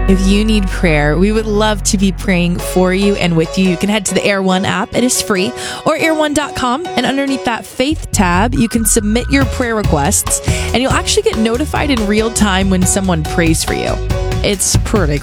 If you need prayer, we would love to be praying for you and with you. You can head to the Air One app. It is free. Or air1.com. And underneath that Faith tab, you can submit your prayer requests. And you'll actually get notified in real time when someone prays for you. It's pretty